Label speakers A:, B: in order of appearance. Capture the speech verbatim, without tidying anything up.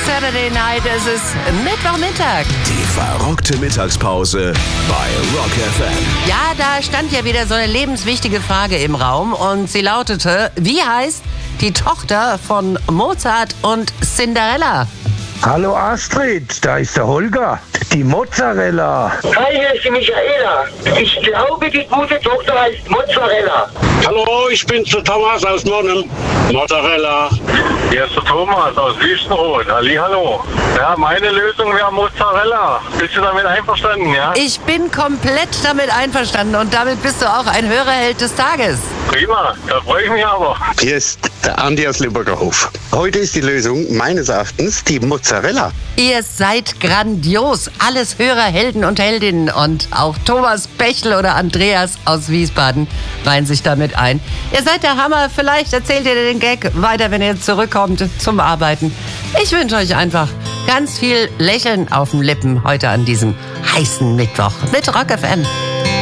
A: Saturday Night, es ist Mittwochmittag.
B: Die verrückte Mittagspause bei Rock F M.
A: Ja, da stand ja wieder so eine lebenswichtige Frage im Raum und sie lautete, wie heißt die Tochter von Mozart und Cinderella?
C: Hallo Astrid, da ist der Holger. Die Mozzarella.
D: Hi, hier ist die Michaela. Ich glaube, die gute Tochter heißt Mozzarella.
E: Hallo, ich bin's, der Thomas aus Nonnem. Mozzarella.
F: Hier ist der Thomas aus Wüstenrot. Hallihallo. Ja, meine Lösung wäre Mozzarella. Bist du damit einverstanden, ja?
A: Ich bin komplett damit einverstanden und damit bist du auch ein Hörerheld des Tages.
F: Prima, da freue ich mich aber.
E: Hier ist der Andi aus Limburger Hof. Heute ist die Lösung meines Erachtens die Mozzarella.
A: Ihr seid grandios, alles Hörerhelden und Heldinnen und auch Thomas Bechtel oder Andreas aus Wiesbaden reihen sich damit ein. Ihr seid der Hammer, vielleicht erzählt ihr den Gag weiter, wenn ihr zurückkommt zum Arbeiten. Ich wünsche euch einfach ganz viel Lächeln auf den Lippen heute an diesem heißen Mittwoch mit Rock F M.